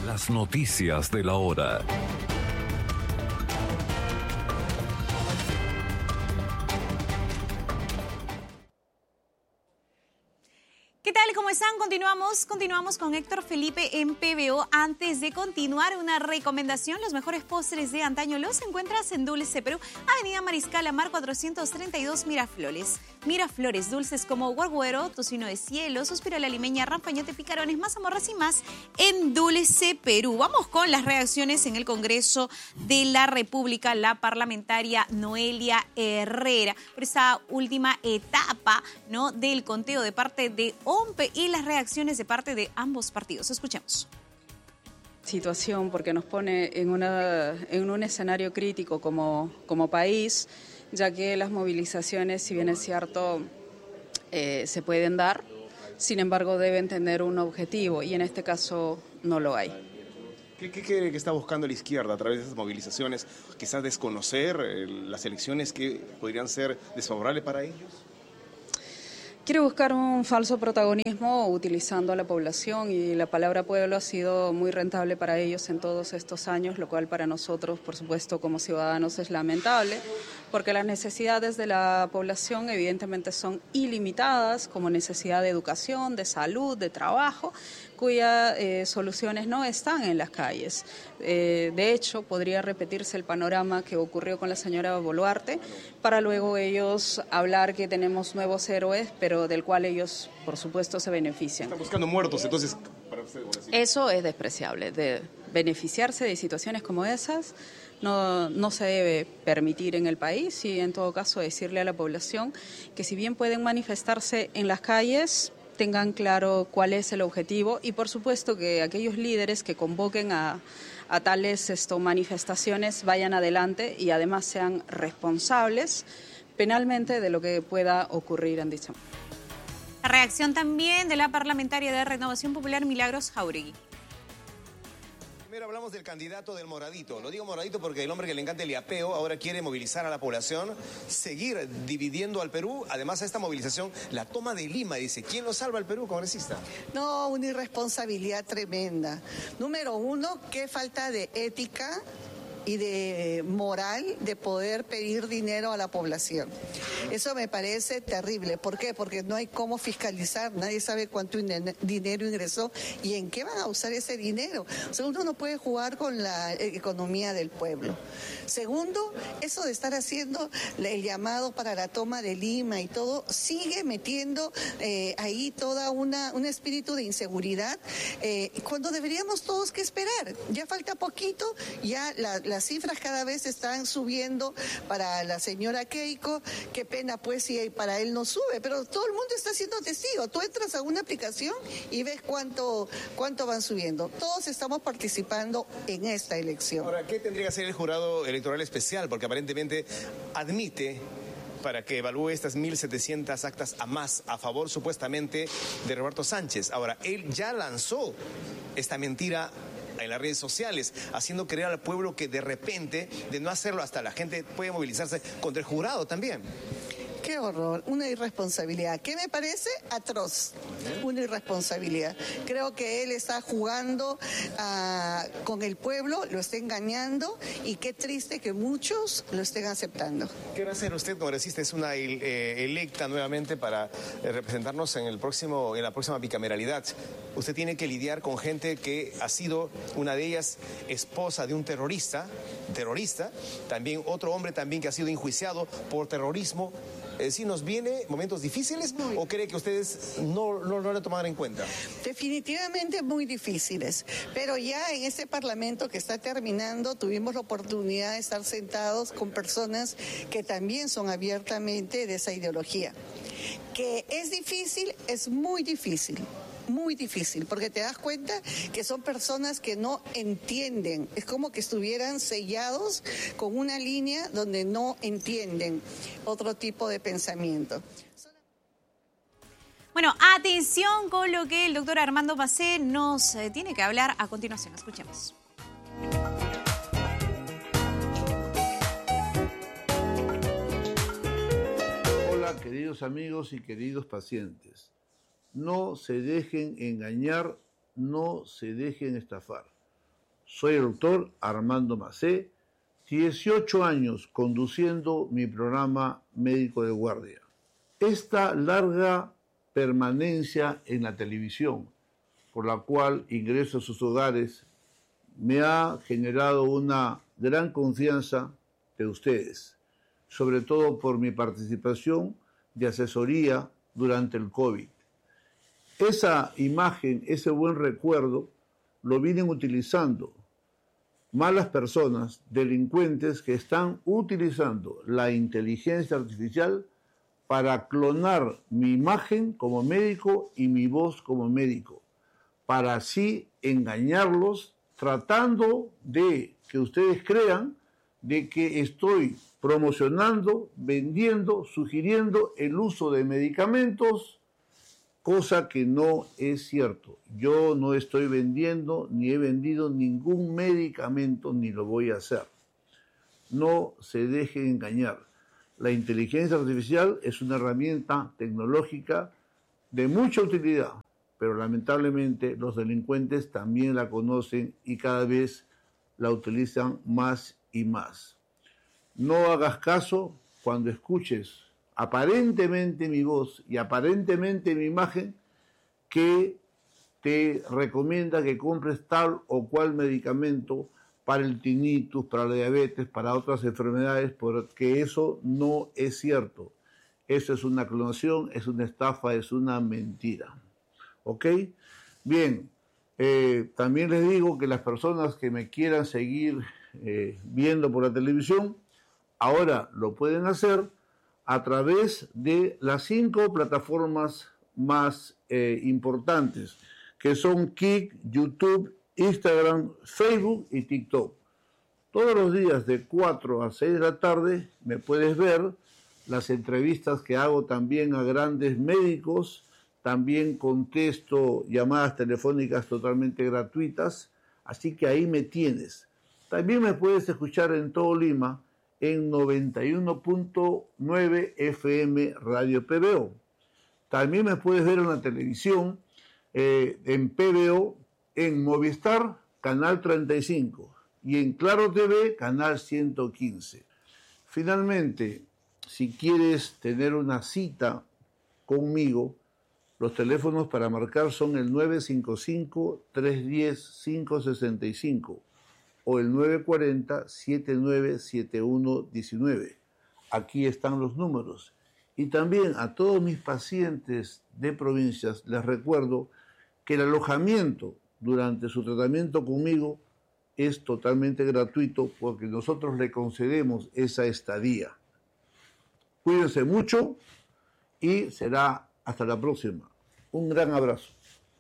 Las noticias de la hora. ¿Qué tal? ¿Cómo están? Continuamos con Héctor Felipe en PBO. Antes de continuar, una recomendación. Los mejores postres de antaño los encuentras en Dulce Perú, Avenida Mariscal Amar 432 Miraflores. Miraflores, dulces como guarguero, tocino de cielo, suspiro la limeña, rampañote, picarones, mazamorras y más en Dulce Perú. Vamos con las reacciones en el Congreso de la República. La parlamentaria Noelia Herrera, por esta última etapa, ¿no?, del conteo de parte de OMPE y las reacciones de parte de ambos partidos. Escuchemos. Situación porque nos pone en un escenario crítico como país, ya que las movilizaciones, si bien es cierto, se pueden dar, sin embargo deben tener un objetivo y en este caso no lo hay. ¿Qué cree que está buscando la izquierda a través de esas movilizaciones? Quizás desconocer las elecciones que podrían ser desfavorables para ellos. Quiere buscar un falso protagonismo utilizando a la población y la palabra pueblo ha sido muy rentable para ellos en todos estos años, lo cual para nosotros, por supuesto, como ciudadanos es lamentable, porque las necesidades de la población evidentemente son ilimitadas, como necesidad de educación, de salud, de trabajo, cuyas soluciones no están en las calles. De hecho, podría repetirse el panorama que ocurrió con la señora Boluarte, para luego ellos hablar que tenemos nuevos héroes, pero del cual ellos, por supuesto, se benefician. Están buscando muertos, entonces, para usted, eso es despreciable, de beneficiarse de situaciones como esas. No se debe permitir en el país y en todo caso decirle a la población que si bien pueden manifestarse en las calles, tengan claro cuál es el objetivo y por supuesto que aquellos líderes que convoquen a tales manifestaciones vayan adelante y además sean responsables penalmente de lo que pueda ocurrir en dicha. La reacción también de la parlamentaria de Renovación Popular, Milagros Jáuregui. Primero hablamos del candidato del Moradito. Lo digo Moradito porque el hombre que le encanta el yapeo ahora quiere movilizar a la población, seguir dividiendo al Perú. Además, a esta movilización, la toma de Lima, dice, ¿quién lo salva al Perú, congresista? No, una irresponsabilidad tremenda. Número uno, qué falta de ética y de moral de poder pedir dinero a la población. Eso me parece terrible. ¿Por qué? Porque no hay cómo fiscalizar, nadie sabe cuánto dinero ingresó y en qué van a usar ese dinero. Segundo, no puede jugar con la economía del pueblo. Segundo, eso de estar haciendo el llamado para la toma de Lima y todo, sigue metiendo ahí toda un espíritu de inseguridad, cuando deberíamos todos que esperar. Ya falta poquito, ya las cifras cada vez están subiendo para la señora Keiko. Qué pena pues si para él no sube, pero todo el mundo está siendo testigo. Tú entras a una aplicación y ves cuánto van subiendo. Todos estamos participando en esta elección. Ahora, ¿qué tendría que hacer el jurado electoral especial? Porque aparentemente admite para que evalúe estas 1.700 actas a más a favor supuestamente de Roberto Sánchez. Ahora, él ya lanzó esta mentira en las redes sociales, haciendo creer al pueblo que de repente, de no hacerlo, hasta la gente puede movilizarse contra el jurado también. Qué horror, una irresponsabilidad, que me parece atroz, una irresponsabilidad. Creo que él está jugando con el pueblo, lo está engañando y qué triste que muchos lo estén aceptando. ¿Qué va a hacer usted, congresista? Es una electa nuevamente para representarnos en la próxima bicameralidad. Usted tiene que lidiar con gente que ha sido, una de ellas, esposa de un terrorista, también otro hombre también que ha sido enjuiciado por terrorismo. ¿Sí nos viene momentos difíciles o cree que ustedes no lo tomarán en cuenta? Definitivamente muy difíciles, pero ya en este Parlamento que está terminando tuvimos la oportunidad de estar sentados con personas que también son abiertamente de esa ideología. Que es difícil, es muy difícil. Muy difícil, porque te das cuenta que son personas que no entienden. Es como que estuvieran sellados con una línea donde no entienden otro tipo de pensamiento. Bueno, atención con lo que el doctor Armando Macé nos tiene que hablar a continuación. Escuchemos. Hola, queridos amigos y queridos pacientes. No se dejen engañar, no se dejen estafar. Soy el doctor Armando Macé, 18 años conduciendo mi programa Médico de Guardia. Esta larga permanencia en la televisión, por la cual ingreso a sus hogares, me ha generado una gran confianza de ustedes, sobre todo por mi participación de asesoría durante el COVID. Esa imagen, ese buen recuerdo, lo vienen utilizando malas personas, delincuentes que están utilizando la inteligencia artificial para clonar mi imagen como médico y mi voz como médico, para así engañarlos, tratando de que ustedes crean de que estoy promocionando, vendiendo, sugiriendo el uso de medicamentos, cosa que no es cierto. Yo no estoy vendiendo ni he vendido ningún medicamento ni lo voy a hacer. No se dejen engañar. La inteligencia artificial es una herramienta tecnológica de mucha utilidad, pero lamentablemente los delincuentes también la conocen y cada vez la utilizan más y más. No hagas caso cuando escuches aparentemente mi voz y aparentemente mi imagen que te recomienda que compres tal o cual medicamento para el tinnitus, para la diabetes, para otras enfermedades, porque eso no es cierto. Eso es una clonación, es una estafa, es una mentira. ¿Ok? Bien, también les digo que las personas que me quieran seguir viendo por la televisión, ahora lo pueden hacer a través de las 5 plataformas más importantes, que son Kik, YouTube, Instagram, Facebook y TikTok. Todos los días de 4 a 6 de la tarde me puedes ver las entrevistas que hago también a grandes médicos, también contesto llamadas telefónicas totalmente gratuitas, así que ahí me tienes. También me puedes escuchar en todo Lima en 91.9 FM Radio PBO. También me puedes ver en la televisión, en PBO, en Movistar, Canal 35, y en Claro TV, Canal 115. Finalmente, si quieres tener una cita conmigo, los teléfonos para marcar son el 955-310-565 o el 940-797119. Aquí están los números. Y también a todos mis pacientes de provincias les recuerdo que el alojamiento durante su tratamiento conmigo es totalmente gratuito porque nosotros le concedemos esa estadía. Cuídense mucho y será hasta la próxima. Un gran abrazo.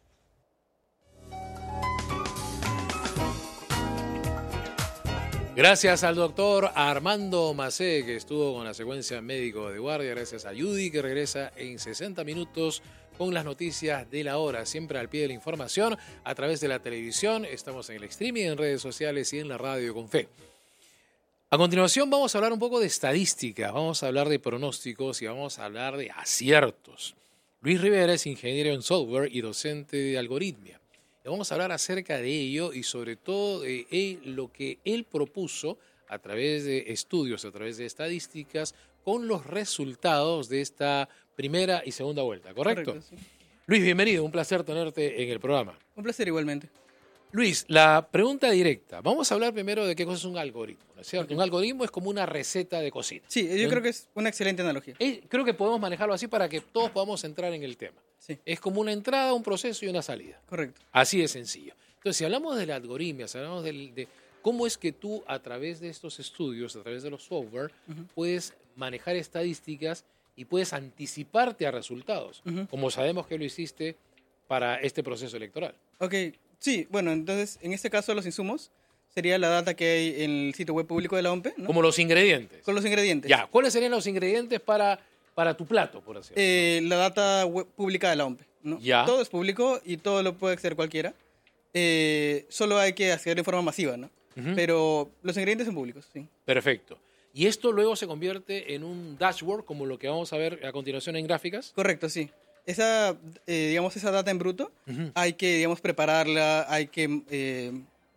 Gracias al doctor Armando Macé, que estuvo con la secuencia Médico de Guardia. Gracias a Judy, que regresa en 60 minutos con las noticias de la hora, siempre al pie de la información, a través de la televisión. Estamos en el streaming, en redes sociales y en la radio con fe. A continuación vamos a hablar un poco de estadística, vamos a hablar de pronósticos y vamos a hablar de aciertos. Luis Rivera es ingeniero en software y docente de algoritmia. Y vamos a hablar acerca de ello y sobre todo de lo que él propuso a través de estudios, a través de estadísticas, con los resultados de esta primera y segunda vuelta, ¿correcto? Correcto, sí. Luis, bienvenido, un placer tenerte en el programa. Un placer igualmente. Luis, la pregunta directa. Vamos a hablar primero de qué cosa es un algoritmo, ¿no es cierto? Un algoritmo es como una receta de cocina. Sí, yo creo que es una excelente analogía. Creo que podemos manejarlo así para que todos podamos entrar en el tema. Sí. Es como una entrada, un proceso y una salida. Correcto. Así de sencillo. Entonces, si hablamos de la algoritmia, si hablamos de cómo es que tú, a través de estos estudios, a través de los software, puedes manejar estadísticas y puedes anticiparte a resultados, como sabemos que lo hiciste para este proceso electoral. Ok, sí, bueno, entonces, en este caso los insumos sería la data que hay en el sitio web público de la OMPE, ¿no? Como los ingredientes. Con los ingredientes. Ya, ¿cuáles serían los ingredientes para tu plato, por así decirlo? La data web pública de la OMPE, ¿no? Ya. Todo es público y todo lo puede acceder cualquiera. Solo hay que acceder de forma masiva, ¿no? Pero los ingredientes son públicos, sí. Perfecto. Y esto luego se convierte en un dashboard, como lo que vamos a ver a continuación en gráficas. Correcto, sí. Esa data en bruto hay que, prepararla, hay que,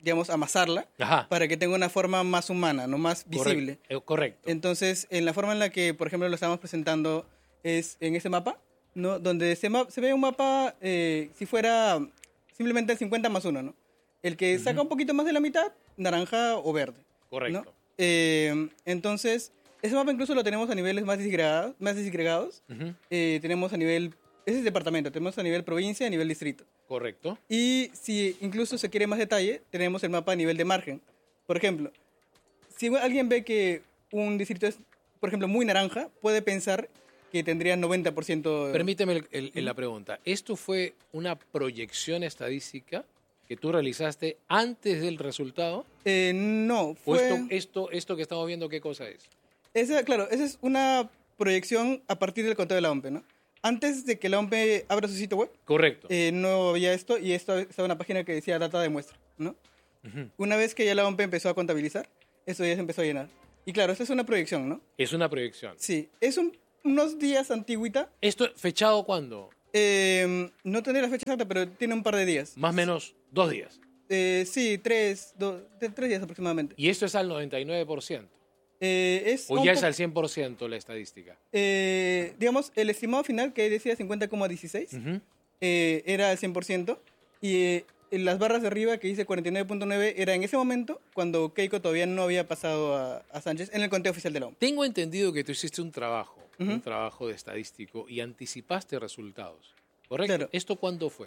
digamos, amasarla Ajá. para que tenga una forma más humana, no más visible. Correcto. Entonces, en la forma en la que, por ejemplo, lo estamos presentando es en este mapa, ¿no? Donde se ve un mapa si fuera simplemente el 50+1, ¿no? El que saca un poquito más de la mitad, naranja o verde. Correcto. ¿no? Entonces, ese mapa incluso lo tenemos a niveles más disgregados. Tenemos a nivel, ese es departamento, tenemos a nivel provincia y a nivel distrito. Correcto. Y si incluso se quiere más detalle, tenemos el mapa a nivel de margen. Por ejemplo, si alguien ve que un distrito es, por ejemplo, muy naranja, puede pensar que tendría 90%... Permíteme la pregunta. ¿Esto fue una proyección estadística que tú realizaste antes del resultado? No, ¿O fue... esto que estamos viendo, qué cosa es? Esa es una proyección a partir del conteo de la OMPE, ¿no? Antes de que la OMPE abra su sitio web, Correcto. no había esto, y esto estaba en una página que decía data de muestra, ¿no? Una vez que ya la OMPE empezó a contabilizar, eso ya se empezó a llenar. Y claro, esto es una proyección, ¿no? Es una proyección. Sí, es unos días antigüita. ¿Esto fechado cuándo? No tendré la fecha exacta, pero tiene un par de días. Más o menos 2 días. Sí, 3 días aproximadamente. ¿Y esto es al 99%? ¿O ya es al 100% la estadística? Digamos, el estimado final, que decía 50,16, era al 100%. Y las barras de arriba, que dice 49.9, era en ese momento cuando Keiko todavía no había pasado a Sánchez en el conteo oficial de la OMP. Tengo entendido que tú hiciste un trabajo de estadístico y anticipaste resultados. ¿Correcto? Claro. ¿Esto cuándo fue?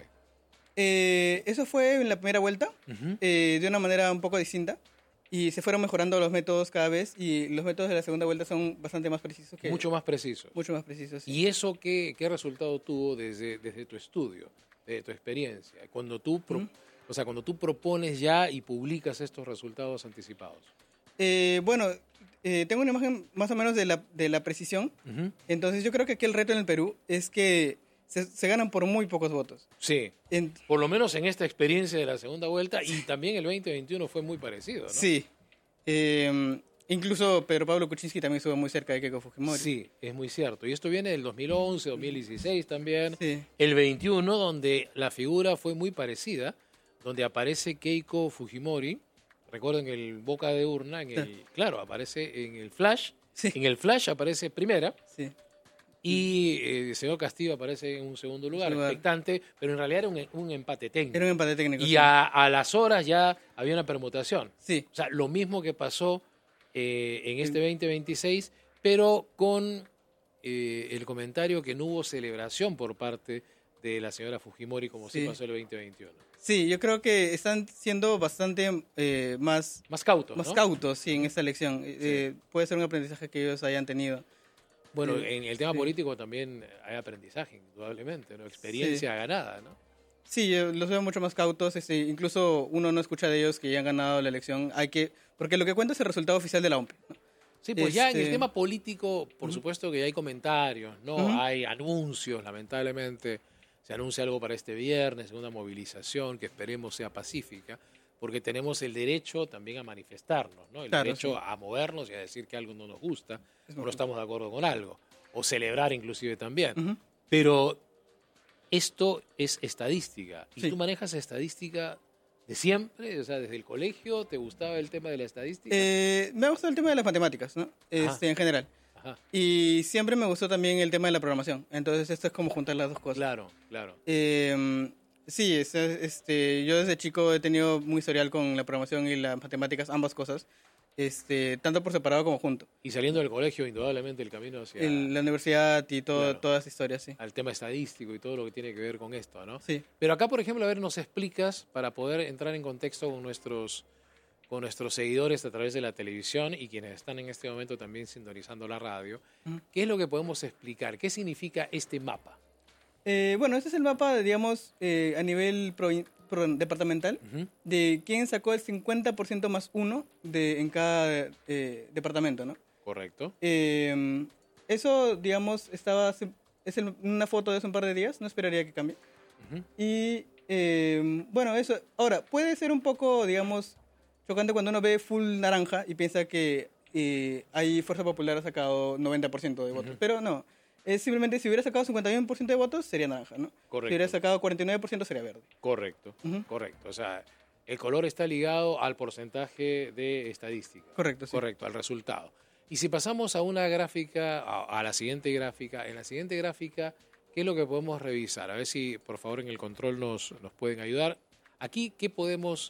Eso fue en la primera vuelta, de una manera un poco distinta. Y se fueron mejorando los métodos cada vez, y los métodos de la segunda vuelta son bastante más precisos. Mucho más precisos. Mucho más precisos, sí. ¿Y eso qué resultado tuvo desde tu estudio, de tu experiencia? Cuando tú, cuando tú propones ya y publicas estos resultados anticipados. Bueno, tengo una imagen más o menos de la precisión. Entonces yo creo que aquí el reto en el Perú es que se ganan por muy pocos votos. Sí, por lo menos en esta experiencia de la segunda vuelta, y también el 2021 fue muy parecido, ¿no? Sí. Incluso Pedro Pablo Kuczynski también estuvo muy cerca de Keiko Fujimori. Sí, es muy cierto. Y esto viene del 2011, 2016 también. Sí. El 21, donde la figura fue muy parecida, donde aparece Keiko Fujimori. Recuerden el boca de urna, claro, aparece en el flash. Sí. En el flash aparece primera. Sí. Y el señor Castillo aparece en un segundo lugar, expectante, pero en realidad era un empate técnico. Era un empate técnico. Y sí. a las horas ya había una permutación. Sí. O sea, lo mismo que pasó en este 2026, pero con el comentario que no hubo celebración por parte de la señora Fujimori, como sí pasó el 2021. Sí, yo creo que están siendo bastante más cautos, más ¿no? cautos, sí, en esta elección. Puede ser un aprendizaje que ellos hayan tenido. Bueno, en el tema político también hay aprendizaje, indudablemente, ¿no? Experiencia ganada, ¿no? Sí, yo los veo mucho más cautos. Incluso uno no escucha de ellos que ya han ganado la elección. Porque lo que cuenta es el resultado oficial de la OMP, ¿no? Sí, pues ya en el tema político, por supuesto que ya hay comentarios, ¿no? Hay anuncios, lamentablemente. Se anuncia algo para este viernes, una movilización que esperemos sea pacífica, porque tenemos el derecho también a manifestarnos, ¿no? El derecho a movernos y a decir que algo no nos gusta, o no estamos de acuerdo con algo, o celebrar inclusive también. Pero esto es estadística, y tú manejas estadística de siempre, o sea, desde el colegio. ¿Te gustaba el tema de la estadística? Me gusta el tema de las matemáticas, ¿no? En general. Ajá. Y siempre me gustó también el tema de la programación. Entonces esto es como juntar las dos cosas. Claro, claro. Sí, yo desde chico he tenido muy historial con la programación y las matemáticas, ambas cosas, tanto por separado como junto. Y saliendo del colegio, indudablemente el camino hacia la universidad y toda esa historia, sí. al tema estadístico y todo lo que tiene que ver con esto, ¿no? Sí. Pero acá, por ejemplo, a ver, nos explicas, para poder entrar en contexto con nuestros seguidores a través de la televisión y quienes están en este momento también sintonizando la radio, ¿qué es lo que podemos explicar? ¿Qué significa este mapa? Bueno, este es el mapa, digamos, a nivel departamental, de quién sacó el 50% más uno en cada departamento, ¿no? Correcto. Eso, digamos, una foto de hace un par de días, no esperaría que cambie. Y, bueno, eso, ahora, puede ser un poco, digamos, chocante cuando uno ve full naranja y piensa que ahí Fuerza Popular ha sacado 90% de votos, pero no. Es simplemente, si hubiera sacado 51% de votos, sería naranja, ¿no? Correcto. Si hubiera sacado 49%, sería verde. Correcto, correcto. O sea, El color está ligado al porcentaje de estadística. Correcto, sí. Correcto, al resultado. Y si pasamos a una gráfica, a la siguiente gráfica, en la siguiente gráfica, ¿qué es lo que podemos revisar? A ver si, por favor, en el control nos pueden ayudar. Aquí, ¿qué podemos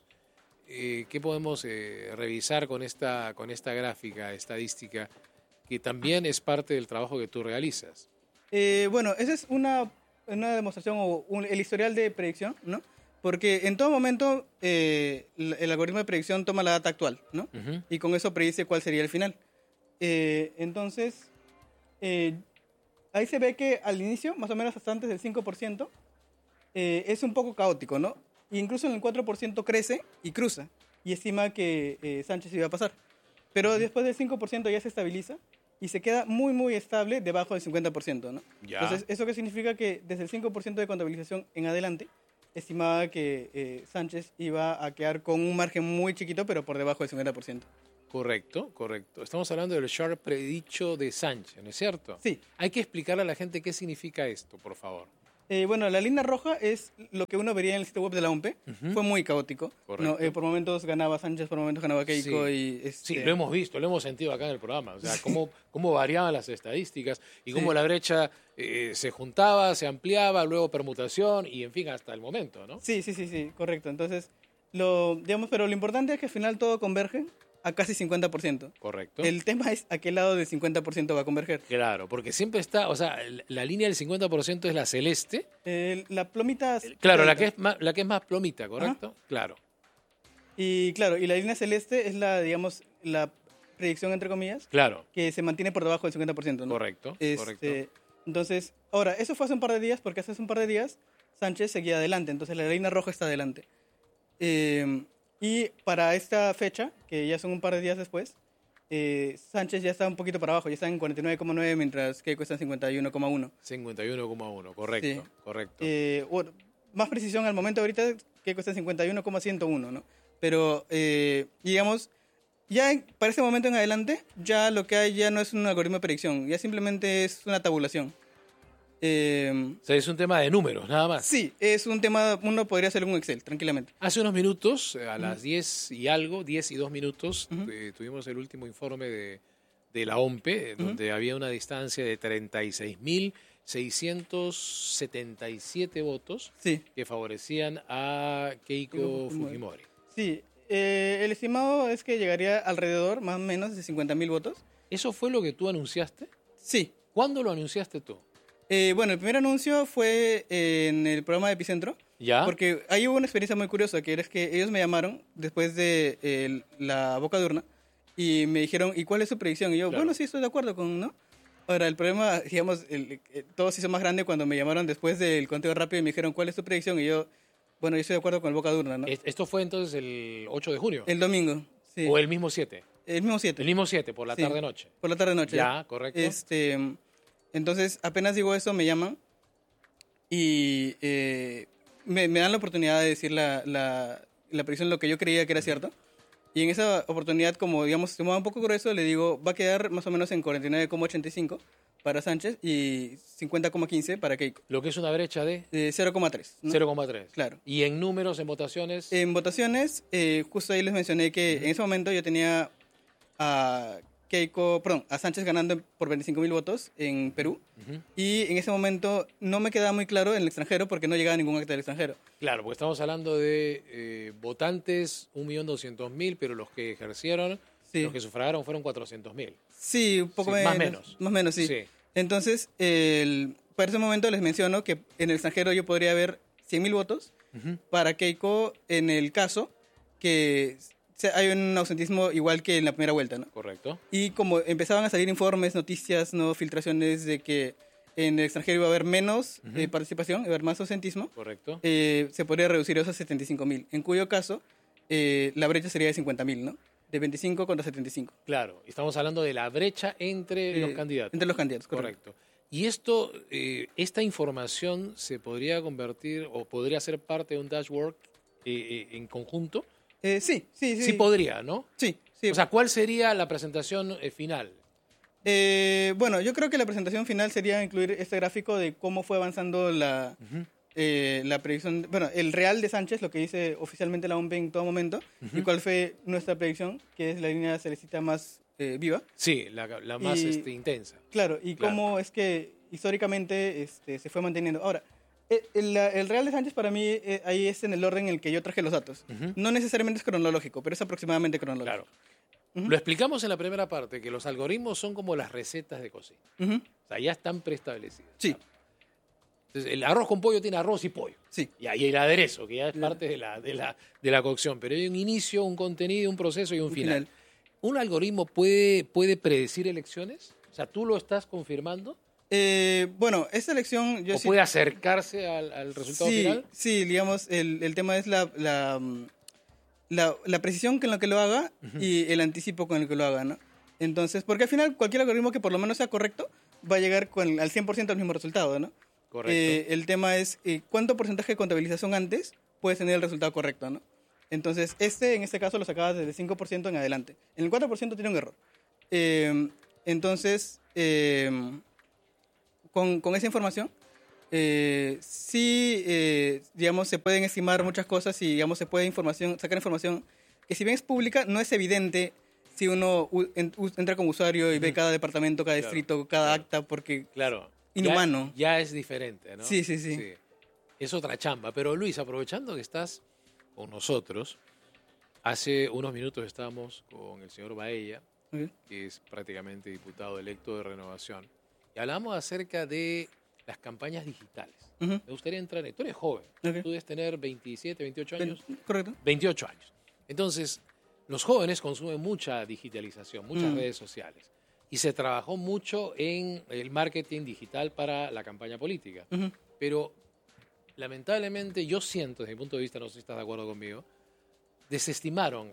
revisar con esta gráfica estadística que también es parte del trabajo que tú realizas? Bueno, esa es una demostración o el historial de predicción, ¿no? Porque en todo momento el algoritmo de predicción toma la data actual, ¿no? Uh-huh. Y con eso predice cuál sería el final. Entonces, ahí se ve que al inicio, más o menos hasta antes del 5%, es un poco caótico, ¿no? E incluso en el 4% crece y cruza y estima que Sánchez iba a pasar. Pero después del 5% ya se estabiliza y se queda muy, muy estable debajo del 50%, ¿no? Ya. Entonces, ¿eso qué significa? Que desde el 5% de contabilización en adelante, estimaba que Sánchez iba a quedar con un margen muy chiquito, pero por debajo del 50%. Correcto, correcto. Estamos hablando del Sharp predicho de Sánchez, ¿no es cierto? Sí. Hay que explicarle a la gente qué significa esto, por favor. Bueno, la línea roja es lo que uno vería en el sitio web de la OMP. Ujú. Fue muy caótico. Correcto. ¿No? Por momentos ganaba Sánchez, por momentos ganaba Keiko. Sí. Y, Sí, lo hemos visto, lo hemos sentido acá en el programa. O sea, cómo variaban las estadísticas y cómo Sí. la brecha se juntaba, se ampliaba, luego permutación y, en fin, hasta el momento, ¿no? Sí, correcto. Entonces, pero lo importante es que al final todo converge a casi 50%. Correcto. El tema es a qué lado del 50% va a converger. Claro, porque siempre está, o sea, la línea del 50% es la celeste. La plomita... Claro, la celeste. que es más plomita, ¿correcto? Ajá. Claro. Y claro, y la línea celeste es la predicción, entre comillas, Claro. que se mantiene por debajo del 50%, ¿no? Correcto, correcto. Entonces, ahora, eso fue hace un par de días, porque hace un par de días Sánchez seguía adelante, entonces la línea roja está adelante. Y para esta fecha, que ya son un par de días después, Sánchez ya está un poquito para abajo, ya está en 49,9, mientras Keiko está en 51,1. 51,1, correcto, Sí. correcto. Bueno, más precisión al momento ahorita, Keiko está en 51,101, ¿no? Pero, digamos, para este momento en adelante, ya lo que hay ya no es un algoritmo de predicción, ya simplemente es una tabulación. O sea, es un tema de números, nada más. Sí, es un tema, uno podría hacerlo en un Excel, tranquilamente. Hace unos minutos, a las 10 y 2 minutos, Ujú. tuvimos el último informe de la OMP, donde había una distancia de 36.677 votos Sí, que favorecían a Keiko Keiko Fujimori. sí. El estimado es que llegaría alrededor, más o menos, de 50.000 votos. ¿Eso fue lo que tú anunciaste? Sí. ¿Cuándo lo anunciaste tú? Bueno, el primer anuncio fue en el programa de Epicentro. ¿Ya? Porque ahí hubo una experiencia muy curiosa, que es que ellos me llamaron después de la boca de urna y me dijeron, ¿y cuál es su predicción? Y yo, Claro. bueno, sí, estoy de acuerdo con, ¿no? Ahora, el problema, digamos, todo se hizo más grande cuando me llamaron después del conteo rápido y me dijeron, ¿cuál es tu predicción? Y yo, bueno, yo estoy de acuerdo con el boca de urna, ¿no? ¿Esto fue entonces el 8 de junio? El domingo, sí. ¿O el mismo 7? El mismo 7. El mismo 7, por la Sí. tarde-noche. Por la tarde-noche. Ya, correcto. Entonces, apenas digo eso, me llaman y me dan la oportunidad de decir la predicción, lo que yo creía que era cierto. Y en esa oportunidad, como digamos, se mueve un poco grueso, le digo, va a quedar más o menos en 49,85 para Sánchez y 50,15 para Keiko. Lo que es una brecha de 0,3. ¿no? 0,3. Claro. Y en números, en votaciones. En votaciones, justo ahí les mencioné que en ese momento yo tenía a Sánchez ganando por 25.000 votos en Perú. Ujú. Y en ese momento no me quedaba muy claro en el extranjero porque no llegaba ningún acta del extranjero. Claro, porque estamos hablando de votantes, 1.200.000, pero los que ejercieron, Sí. los que sufragaron fueron 400.000. Sí, un poco Sí, menos. más menos. Más o menos, sí. Sí. Entonces, para ese momento les menciono que en el extranjero yo podría haber 100.000 votos Ujú. para Keiko en el caso que hay un ausentismo igual que en la primera vuelta, ¿no? Correcto. Y como empezaban a salir informes, noticias, no filtraciones de que en el extranjero iba a haber menos Ujú. participación, iba a haber más ausentismo, Correcto. se podría reducir eso a 75.000. En cuyo caso, la brecha sería de 50.000, ¿no? De 25 contra 75. Claro, estamos hablando de la brecha entre los candidatos. Entre los candidatos, correcto. Correcto. Y esta información se podría convertir o podría ser parte de un dashboard en conjunto. Sí. Sí podría, ¿no? Sí. O sea, ¿cuál sería la presentación final? Bueno, yo creo que la presentación final sería incluir este gráfico de cómo fue avanzando la predicción, bueno, el real de Sánchez, lo que dice oficialmente la OMP en todo momento, y cuál fue nuestra predicción, que es la línea cerecita más viva. Sí, la más intensa. Claro, y cómo es que históricamente se fue manteniendo. Ahora, el real de Sánchez para mí ahí es en el orden en el que yo traje los datos. No necesariamente es cronológico, pero es aproximadamente cronológico. Claro. Lo explicamos en la primera parte, que los algoritmos son como las recetas de cocina. O sea, ya están preestablecidas. Sí. ¿No? Entonces, el arroz con pollo tiene arroz y pollo. Sí. Y ahí el aderezo, que ya es parte de la cocción. Pero hay un inicio, un contenido, un proceso y un final. ¿Un algoritmo puede predecir elecciones? O sea, ¿tú lo estás confirmando? Bueno, esta elección... ¿O puede acercarse al resultado final? Sí, digamos, el tema es la precisión con la que lo haga y el anticipo con el que lo haga, ¿no? Entonces, porque al final cualquier algoritmo que por lo menos sea correcto va a llegar al 100% al mismo resultado, ¿no? Correcto. El tema es cuánto porcentaje de contabilización antes puedes tener el resultado correcto, ¿no? Entonces, en este caso lo sacabas desde 5% en adelante. En el 4% tiene un error. Entonces, con esa información, digamos, se pueden estimar muchas cosas y, digamos, se puede sacar información que, si bien es pública, no es evidente si uno entra como usuario y ve cada departamento, cada distrito, cada acta, porque inhumano. Ya es diferente, ¿no? Sí. Es otra chamba. Pero, Luis, aprovechando que estás con nosotros, hace unos minutos estábamos con el señor Baella, que es prácticamente diputado electo de Renovación, y hablamos acerca de las campañas digitales. Me gustaría entrar en... Tú eres joven. Tú debes tener 27, 28 años. Correcto. 28 años. Entonces, los jóvenes consumen mucha digitalización, muchas redes sociales. Y se trabajó mucho en el marketing digital para la campaña política. Pero, lamentablemente, yo siento, desde mi punto de vista, no sé si estás de acuerdo conmigo, desestimaron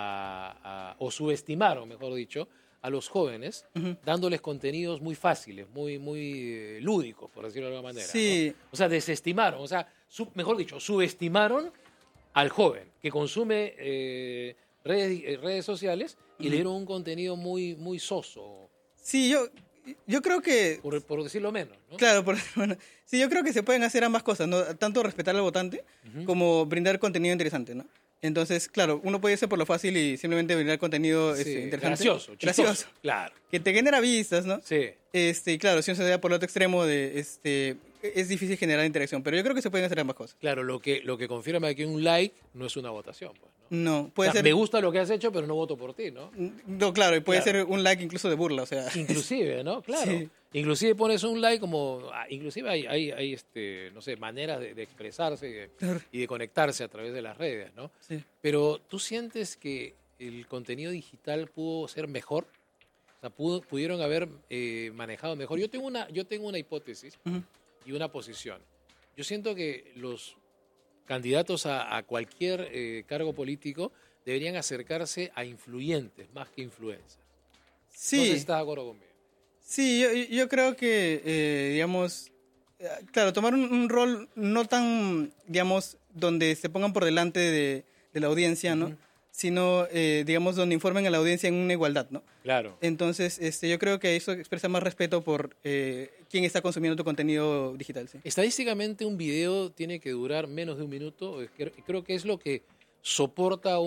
o subestimaron, mejor dicho, a los jóvenes, dándoles contenidos muy fáciles, muy lúdicos, por decirlo de alguna manera. Sí. ¿No? O sea, desestimaron, mejor dicho, subestimaron al joven que consume redes sociales y le dieron un contenido muy soso. Sí, yo creo que... Por decirlo menos, ¿no? Claro, sí, yo creo que se pueden hacer ambas cosas, ¿no? Tanto respetar al votante como brindar contenido interesante, ¿no? Entonces, claro, uno puede irse por lo fácil y simplemente brindar contenido interesante. Gracioso. Claro. Que te genera vistas, ¿no? Sí. Y claro, si uno se da por el otro extremo es difícil generar interacción, pero yo creo que se pueden hacer ambas cosas. Claro, lo que confirma que un like no es una votación, pues, ¿no? No, puede ser... Me gusta lo que has hecho, pero no voto por ti, ¿no? No, claro, y puede ser un like incluso de burla, o sea... Inclusive, ¿no? Claro. Sí. Inclusive pones un like como... Inclusive hay no sé, maneras de expresarse y de conectarse a través de las redes, ¿no? Sí. Pero, ¿tú sientes que el contenido digital pudo ser mejor? O sea, pudieron haber manejado mejor. Yo tengo una hipótesis y una posición. Yo siento que los candidatos a cualquier cargo político deberían acercarse a influyentes más que influencers. Sí. No sé si estás de acuerdo conmigo. Sí, yo creo que, digamos, claro, tomar un rol no tan, digamos, donde se pongan por delante de la audiencia, ¿no? Sino, digamos, donde informen a la audiencia en una igualdad, ¿no? Claro. Entonces, yo creo que eso expresa más respeto por quién está consumiendo tu contenido digital, ¿sí? Estadísticamente, un video tiene que durar menos de un minuto. Creo que es lo que soporta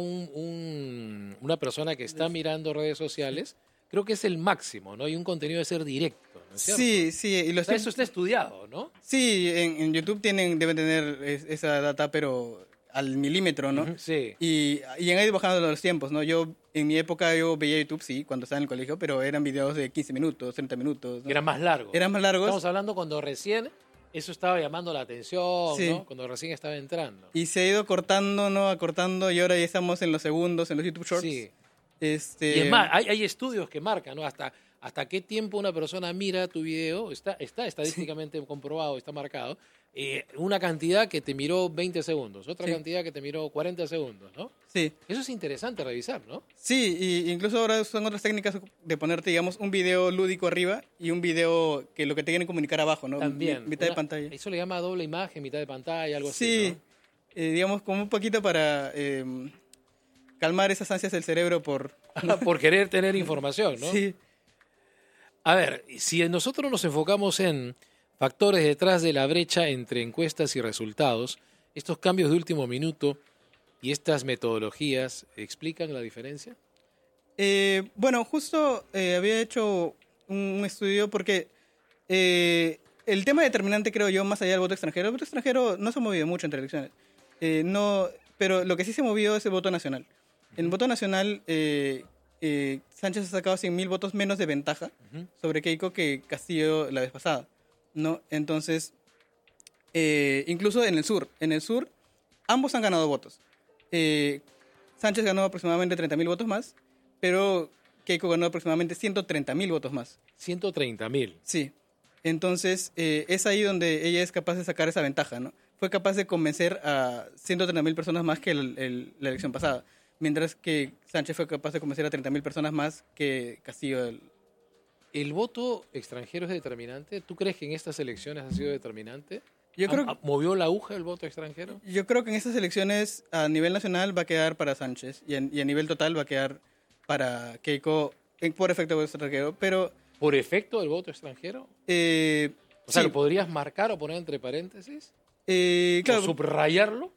una persona que está mirando redes sociales. Creo que es el máximo, ¿no? Y un contenido debe ser directo, ¿no es cierto? Sí. Y eso está estudiado, ¿no? Sí, en YouTube deben tener esa data, pero al milímetro, ¿no? Sí. Y han ido bajando los tiempos, ¿no? En mi época yo veía YouTube, sí, cuando estaba en el colegio, pero eran videos de 15 minutos, 30 minutos, ¿no? Eran más largos. Eran más largos. Estamos hablando cuando recién eso estaba llamando la atención, sí, ¿no? Cuando recién estaba entrando. Y se ha ido cortando, ¿no? Acortando, y ahora ya estamos en los segundos, en los YouTube Shorts. Sí. Y es más, hay estudios que marcan, ¿no? Hasta qué tiempo una persona mira tu video, está estadísticamente comprobado, está marcado, una cantidad que te miró 20 segundos, otra cantidad que te miró 40 segundos, ¿no? Sí. Eso es interesante revisar, ¿no? Sí, y incluso ahora son otras técnicas de ponerte, digamos, un video lúdico arriba y un video que lo que te quieren comunicar abajo, ¿no? También. Mitad de pantalla. Eso le llama doble imagen, mitad de pantalla, algo así, ¿no? Sí, digamos, como un poquito para calmar esas ansias del cerebro por querer tener información, ¿no? Sí. A ver, si nosotros nos enfocamos en Factores detrás de la brecha entre encuestas y resultados. Estos cambios de último minuto y estas metodologías explican la diferencia. Bueno, justo había hecho un estudio porque el tema determinante, creo yo, más allá del voto extranjero, el voto extranjero no se ha movido mucho entre elecciones. No, pero lo que sí se movió es el voto nacional. En el voto nacional, Sánchez ha sacado 100.000 votos menos de ventaja sobre Keiko que Castillo la vez pasada, ¿no? Entonces, incluso en el sur, ambos han ganado votos. Sánchez ganó aproximadamente 30.000 votos más, pero Keiko ganó aproximadamente 130.000 votos más. 130.000. Sí. Entonces, es ahí donde ella es capaz de sacar esa ventaja, ¿no? Fue capaz de convencer a 130.000 personas más que la elección pasada, mientras que Sánchez fue capaz de convencer a 30.000 personas más que Castillo. ¿El voto extranjero es determinante? ¿Tú crees que en estas elecciones ha sido determinante? Yo creo ¿Movió la aguja el voto extranjero? Yo creo que en estas elecciones a nivel nacional va a quedar para Sánchez y a nivel total va a quedar para Keiko por efecto del voto extranjero, pero... ¿Por efecto del voto extranjero? O sea, sí. ¿lo podrías marcar o poner entre paréntesis? Claro, ¿O subrayarlo?